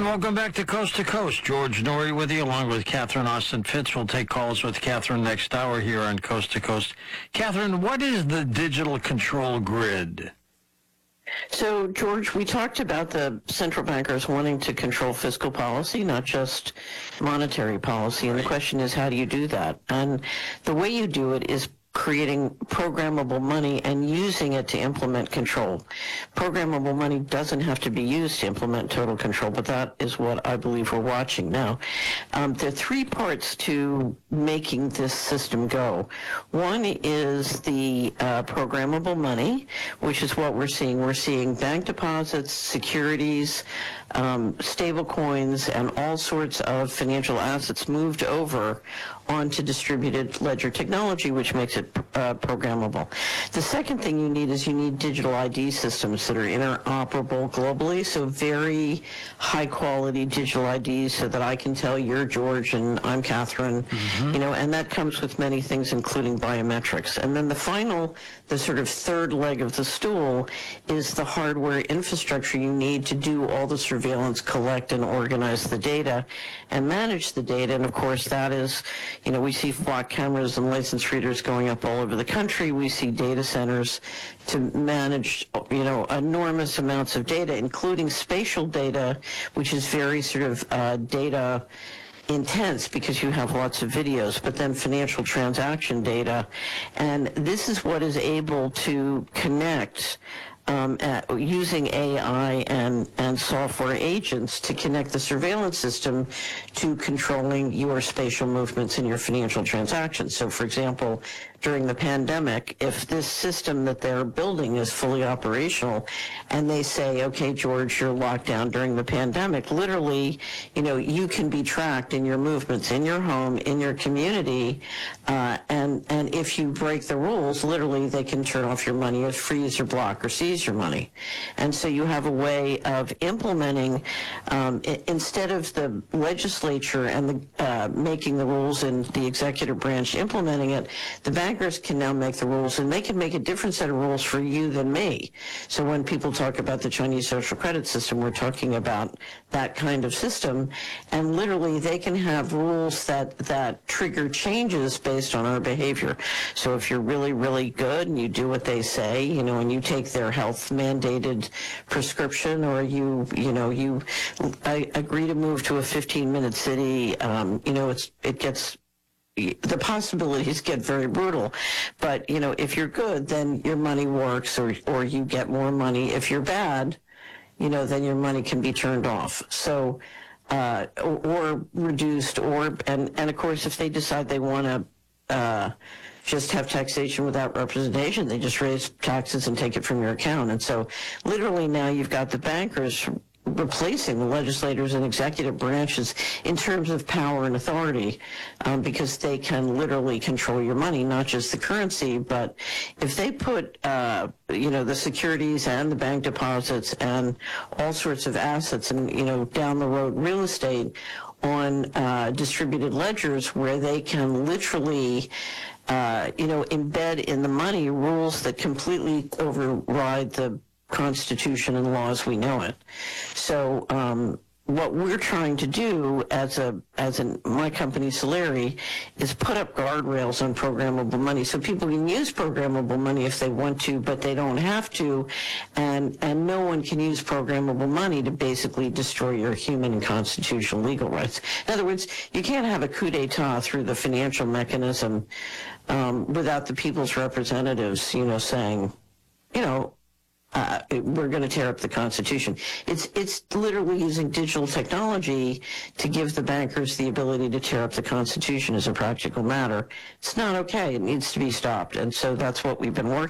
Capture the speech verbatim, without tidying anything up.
And welcome back to Coast to Coast. George Noory with you, along with Catherine Austin Fitts. We'll take calls with Catherine next hour here on Coast to Coast. Catherine, what is the digital control grid? So, George, we talked about the central bankers wanting to control fiscal policy, not just monetary policy. And the question is, how do you do that? And the way you do it is creating programmable money and using it to implement control. Programmable money doesn't have to be used to implement total control, but that is what I believe we're watching now. Um, there are three parts to making this system go. One is the uh, programmable money, which is what we're seeing. We're seeing bank deposits, securities, um, stable coins, and all sorts of financial assets moved over onto distributed ledger technology, which makes it uh, programmable. The second thing you need is you need digital I D systems that are interoperable globally, so very high quality digital I Ds so that I can tell you're George and I'm Catherine, mm-hmm. you know, and that comes with many things, including biometrics. And then the final, the sort of third leg of the stool is the hardware infrastructure you need to do all the surveillance, collect and organize the data and manage the data. And of course that is, you know, we see flock cameras and license readers going up all over the country. We see data centers to manage, you know, enormous amounts of data, including spatial data, which is very sort of uh, data intense because you have lots of videos, but then financial transaction data. And this is what is able to connect Um, at, using A I and, and software agents to connect the surveillance system to controlling your spatial movements and your financial transactions. So, for example, during the pandemic, if this system that they're building is fully operational and they say, okay, George, you're locked down during the pandemic, literally, you know, you can be tracked in your movements in your home, in your community, uh, and, and if you break the rules, literally they can turn off your money or freeze or block or seize your money. And so you have a way of implementing, um, I- instead of the legislature and the, uh, making the rules and the executive branch implementing it, the bankers can now make the rules, and they can make a different set of rules for you than me. So when people talk about the Chinese social credit system, we're talking about that kind of system, and literally they can have rules that, that trigger changes based on our behavior. So if you're really, really good and you do what they say, you know, and you take their health mandated prescription, or you, you know, you I agree to move to a fifteen minute city, um, you know, it's, it gets, the possibilities get very brutal. But, you know, if you're good, then your money works, or, or you get more money. If you're bad, you know, then your money can be turned off. So, uh, or, or reduced, or, and, and of course, if they decide they want to, uh, just have taxation without representation, they just raise taxes and take it from your account. And so literally now you've got the bankers replacing the legislators and executive branches in terms of power and authority, um, because they can literally control your money, not just the currency, but if they put, uh, you know, the securities and the bank deposits and all sorts of assets and, you know, down the road real estate on uh, distributed ledgers where they can literally uh, you know, embed in the money rules that completely override the Constitution and laws we know it. So um, what we're trying to do as a as in my company Solari is put up guardrails on programmable money so people can use programmable money if they want to, but they don't have to, and and no one can use programmable money to basically destroy your human and constitutional legal rights. In other words, you can't have a coup d'etat through the financial mechanism um, without the people's representatives, you know, saying, you know, Uh, we're going to tear up the Constitution. It's it's literally using digital technology to give the bankers the ability to tear up the Constitution as a practical matter. It's not okay. It needs to be stopped. And so that's what we've been working